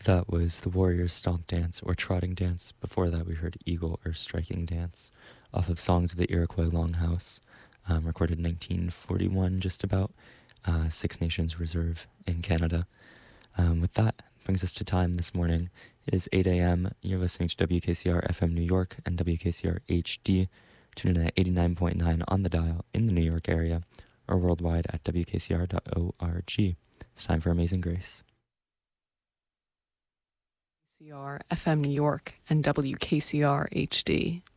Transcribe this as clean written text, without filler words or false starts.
That was the Warrior Stomp Dance or Trotting Dance. Before that, we heard Eagle or Striking Dance off of Songs of the Iroquois Longhouse, recorded in 1941, just about. Six Nations Reserve in Canada. With that, brings us to time this morning. It is 8 a.m. You're listening to WKCR FM New York and WKCR HD. Tune in at 89.9 on the dial in the New York area or worldwide at WKCR.org. It's time for Amazing Grace. WKCR FM New York and WKCR HD.